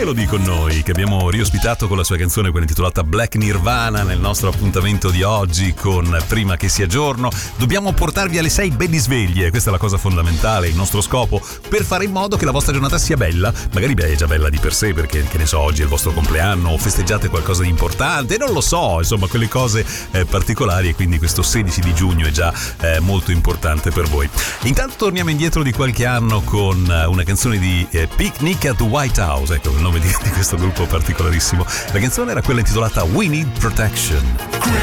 Perché lo dico noi, che abbiamo riospitato con la sua canzone, quella intitolata Black Nirvana, nel nostro appuntamento di oggi con Prima che sia giorno. Dobbiamo portarvi alle 6 belli sveglie, questa è la cosa fondamentale, il nostro scopo, per fare in modo che la vostra giornata sia bella. Magari è già bella di per sé, perché, che ne so, oggi è il vostro compleanno, o festeggiate qualcosa di importante, non lo so, insomma, quelle cose particolari, e quindi questo 16 di giugno è già molto importante per voi. Intanto torniamo indietro di qualche anno con una canzone di Picnic at the White House, ecco il nome di questo gruppo particolarissimo. La canzone era quella intitolata We Need Protection.